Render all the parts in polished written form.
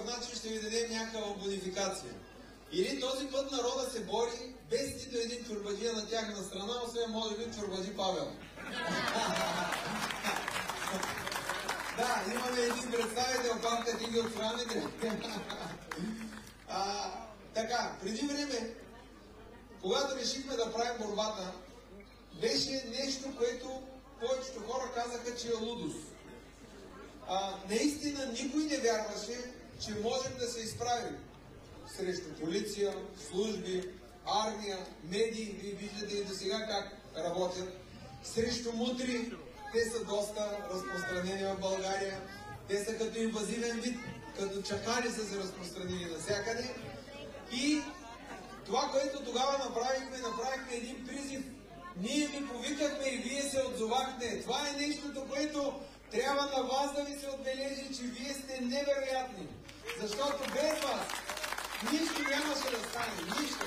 някакъв начин ще ви дадем някаква бодификация. Или този път народа се бори без нито един чорбаджия на тяхна страна, освен може би чорбаджи Павел. Да, имаме един представител, памка ти ги от храните. Така, преди време, когато решихме да правим борбата, беше нещо, което повечето хора казаха, че е лудост. Наистина никой не вярваше, че можем да се изправим срещу полиция, служби, армия, медии, вие виждате и до сега как работят, срещу мутри, те са доста разпространени в България, те са като инвазивен вид, като чакали са се разпространени навсякъде. И това, което тогава направихме един призив. Ние ви повикахме и вие се отзовахте. Това е нещото, което трябва на вас да ви се отбележи, че вие сте невероятни. Защото без вас нищо нямаше да стане. Нищо.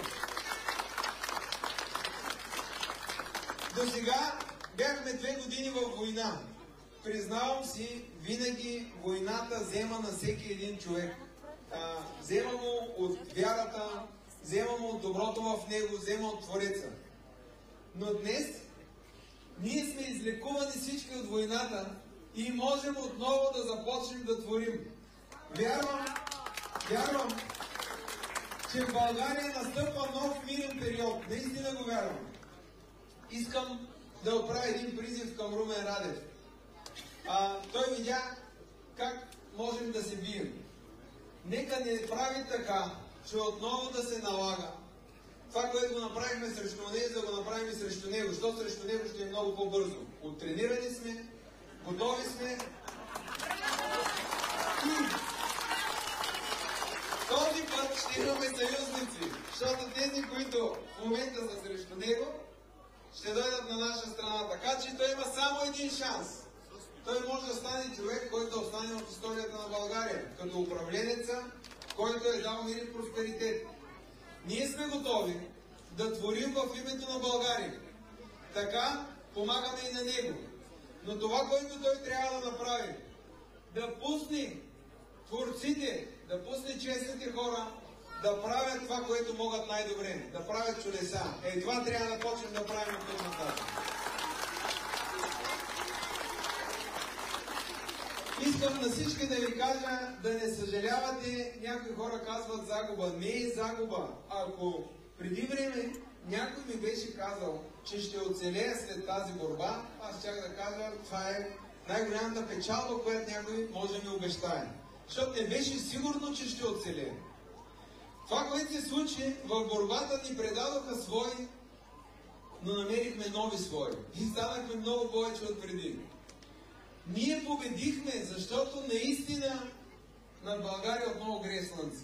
До сега бяхме 2 години във война. Признавам си, винаги войната взема на всеки един човек. Взема му от вярата, взема му от доброто в него, взема от Твореца. Но днес ние сме излекувани всички от войната и можем отново да започнем да творим. Вярвам, че в България настъпва нов мирен период. Наистина го вярвам. Искам да отправя един призив към Румен Радев. Той видя как можем да се бием. Нека не прави така, че отново да се налага. Това, което го направихме срещу него, да го направим и срещу него. Защото срещу него ще е много по-бързо. Оттренирани сме, готови сме. И този път ще имаме съюзници. Защото тези, които в момента са срещу него, ще дойдат на наша страна. Така че той има само един шанс. Той може да стане човек, който да остане от историята на България. Като управленеца, който е дал мир и просперитет. Ние сме готови да творим в името на България. Така помагаме и на него. Но това, което той трябва да направи, да пусне творците, да пусне честните хора, да правят това, което могат най-добре, да правят чудеса. Това трябва да почнем да правим от тук нататък. Искам на всички да ви кажа да не съжалявате. Някои хора казват загуба. Не е загуба. Ако преди време някой ми беше казал, че ще оцелея след тази борба, аз щях да кажа, това е най-голямата печалба, която някой може да ми обещае. Защото не беше сигурно, че ще оцелея. Това, което се случи в борбата, ни предадоха свои, но намерихме нови свои. И станахме много повече от преди. Ние победихме, защото наистина на България отново грее слънце.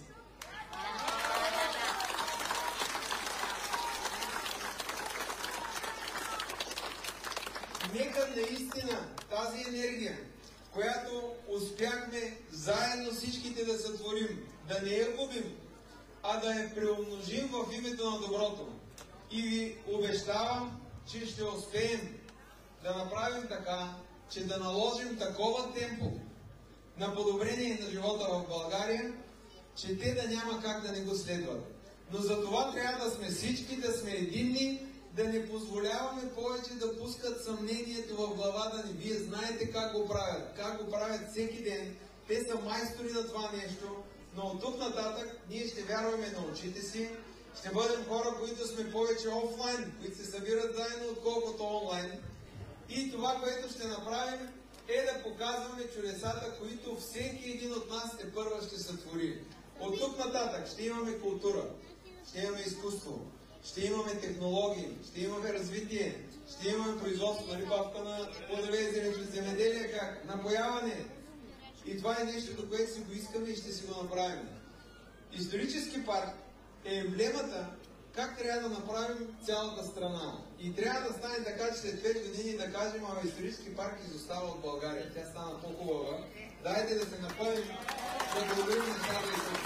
Нека наистина тази енергия, която успяхме заедно всичките да сътворим, да не я губим, а да я преумножим в името на доброто. И ви обещавам, че ще успеем да направим така, че да наложим такова темпо на подобрение на живота в България, че те да няма как да не го следват. Но за това трябва да сме всички, да сме единни, да не позволяваме повече да пускат съмнението в главата ни. Вие знаете как го правят всеки ден. Те са майстори на това нещо, но от тук нататък ние ще вярваме на очите си, ще бъдем хора, които сме повече офлайн, които се събират заедно, отколкото онлайн. И това, което ще направим, е да показваме чудесата, които всеки един от нас тепърва ще сътвори. От тук нататък ще имаме култура, ще имаме изкуство, ще имаме технологии, ще имаме развитие, ще имаме производство на рибавка на плодове, земеделие, как напояване. И това е нещото, което си го искаме и ще си го направим. Исторически парк е емблемата как трябва да направим цялата страна. И трябва да стане така, че след 5 години да кажем, ама исторически парк изостава от България. Тя стана по-хубава. Дайте да се напълним, да благодарим нещата и тук.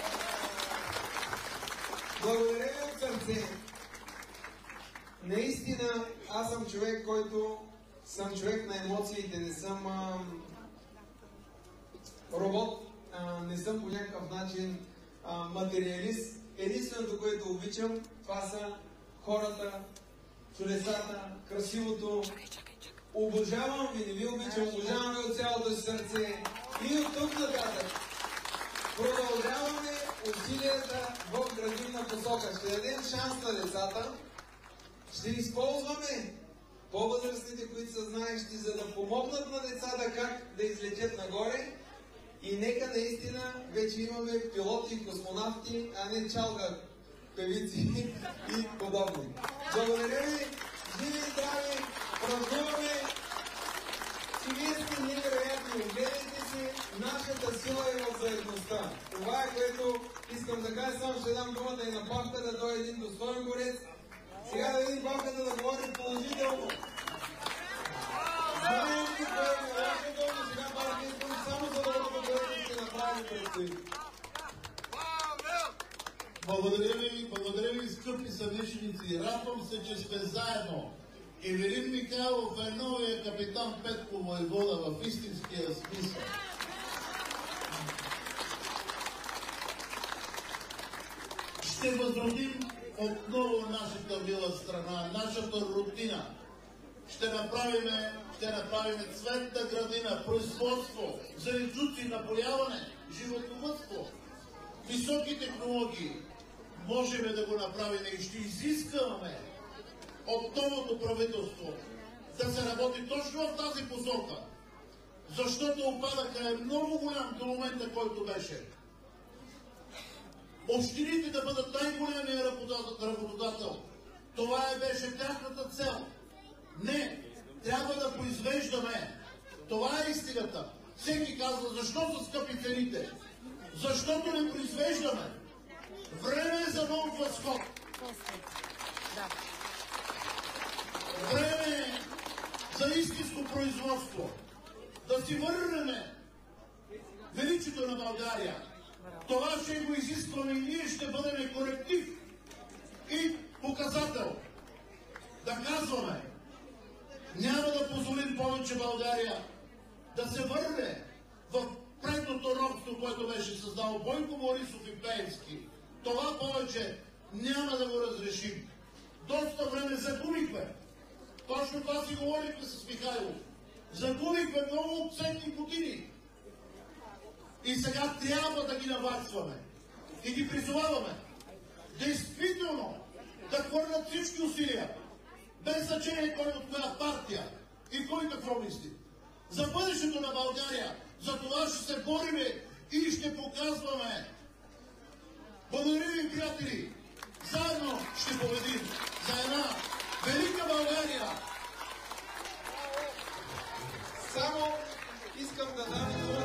Благодаря ви от сърце. Наистина, аз съм човек, който съм човек на емоциите, не съм робот. не съм по някакъв начин материалист. Единственото, което обичам, това са хората, чудесата, красивото. Обожавам ви, не ви обичам, обожавам ви от цялото си сърце. И от тук нататък продължаваме усилията в градивна посока. Ще дадем шанс на децата, ще използваме по-възрастните, които са знаещи, за да помогнат на децата как да излетят нагоре. И нека наистина вече имаме пилоти и космонавти, а не чалга певици и подобни. Благодаря ви, живи и здрави, празнуваме и вие сте невероятни. Гледайте си, нашата сила е в заедността. Това е, което искам да кажа. Само ще дам думата и на Павка да дойде един достоен борец. Сега да видим Павката да говори положително. Знаем ли кое е лошото, но сега Павка искам само за доброто, което ще направи предстои. Благодаря ви, скъпи съмишленици. Радвам се, че сме заедно. Ивелин Михайлов е новия капитан Петко Войвода в истинския смисъл. Ще възродим отново нашата мила страна, нашата родина. Ще направим цветна градина, производство, зеленчуци, напояване, животновъдство, високи технологии. Можем да го направим и ще изискаме от новото правителство да се работи точно в тази посока, защото опадъка е много голям до момента, който беше. Общините да бъдат най-големия работодател. Това беше тяхната цел. Не, трябва да произвеждаме. Това е истината. Всеки казва, защо са скъпи цените? Защото не произвеждаме. Време е за нов възход. Време е за истинско производство. Да си върнем величието на България. Това ще го изискваме и ние ще бъдем коректив и показател. Да казваме, няма да позволим повече България да се върне в предното робство, което беше създал Бойко Борисов и Пеевски. Това повече няма да го разрешим. Доста време загубихме. Точно това си говорихме с Михайлов. Загубихме много ценни години. И сега трябва да ги наваксваме. И ги призоваваме действително да хвърлят всички усилия, без значение кой от коя партия и кой какво мисли. За бъдещето на България, за това ще се бориме и ще показваме. Благодаря ви, приятели! Заедно ще победим!